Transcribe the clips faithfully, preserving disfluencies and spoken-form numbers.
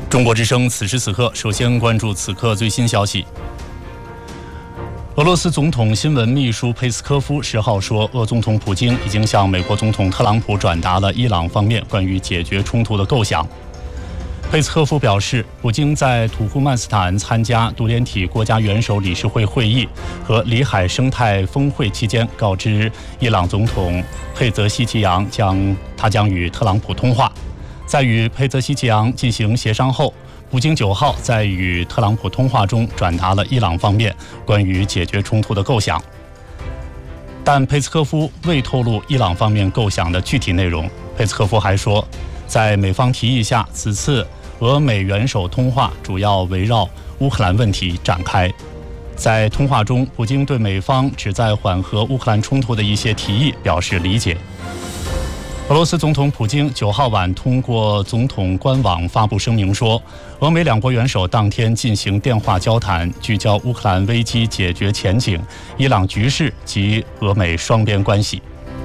中国之声此时此刻，首先关注此刻最新消息。俄罗斯总统新闻秘书佩斯科夫十号说，俄总统普京已经向美国总统特朗普转达了伊朗方面关于解决冲突的构想。佩斯科夫表示，普京在土库曼斯坦参加独联体国家元首理事会会议和里海生态峰会期间，告知伊朗总统佩泽希奇扬将他将与特朗普通话。在与佩泽希奇扬进行协商后，普京九号在与特朗普通话中转达了伊朗方面关于解决冲突的构想，但佩斯科夫未透露伊朗方面构想的具体内容。佩斯科夫还说，在美方提议下，此次俄美元首通话主要围绕乌克兰问题展开。在通话中，普京对美方旨在缓和乌克兰冲突的一些提议表示理解。俄罗斯总统普京九号晚通过总统官网发布声明说，俄美两国元首当天进行电话交谈，聚焦乌克兰危机解决前景、伊朗局势及俄美双边关系。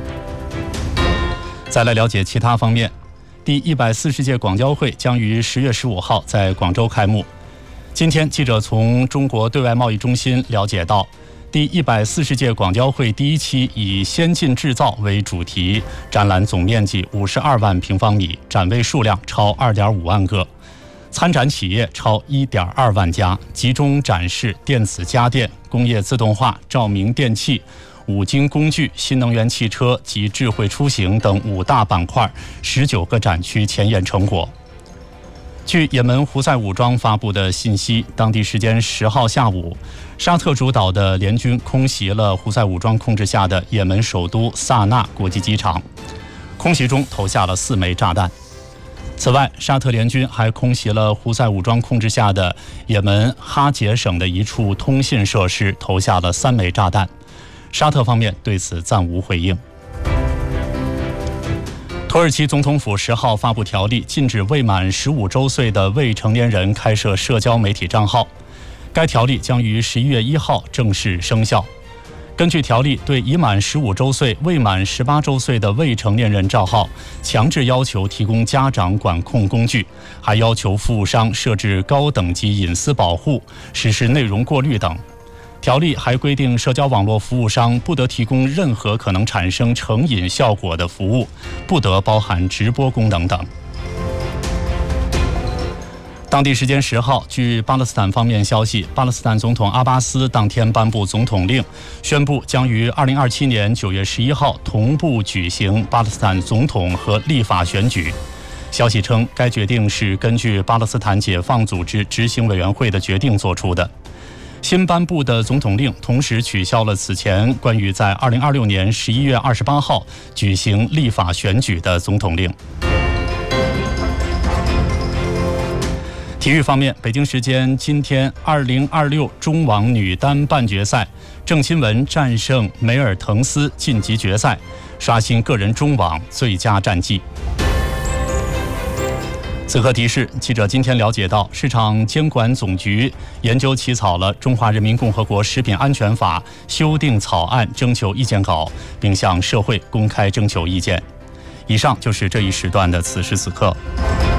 再来了解其他方面，第一百四十届广交会将于十月十五号在广州开幕。今天，记者从中国对外贸易中心了解到，第一百四十届广交会第一期以先进制造为主题，展览总面积五十二万平方米，展位数量超二点五万个，参展企业超一点二万家，集中展示电子家电、工业自动化、照明电器、五金工具、新能源汽车及智慧出行等五大板块，十九个展区前沿成果。据也门胡塞武装发布的信息，当地时间十号下午，沙特主导的联军空袭了胡塞武装控制下的也门首都萨那国际机场，空袭中投下了四枚炸弹。此外，沙特联军还空袭了胡塞武装控制下的也门哈杰省的一处通信设施，投下了三枚炸弹。沙特方面对此暂无回应。土耳其总统府十号发布条例，禁止未满十五周岁的未成年人开设社交媒体账号。该条例将于十一月一号正式生效。根据条例，对已满十五周岁、未满十八周岁的未成年人账号，强制要求提供家长管控工具，还要求服务商设置高等级隐私保护，实施内容过滤等。条例还规定，社交网络服务商不得提供任何可能产生成瘾效果的服务，不得包含直播功能等。当地时间十号，据巴勒斯坦方面消息，巴勒斯坦总统阿巴斯当天颁布总统令，宣布将于二零二七年九月十一号同步举行巴勒斯坦总统和立法选举。消息称，该决定是根据巴勒斯坦解放组织执行委员会的决定作出的。新颁布的总统令同时取消了此前关于在二零二六年十一月二十八号举行立法选举的总统令。体育方面，北京时间今天二零二六中网女单半决赛，郑钦文战胜梅尔滕斯晋级决赛，刷新个人中网最佳战绩。此刻提示，记者今天了解到，市场监管总局研究起草了《中华人民共和国食品安全法》修订草案征求意见稿，并向社会公开征求意见。以上就是这一时段的此时此刻。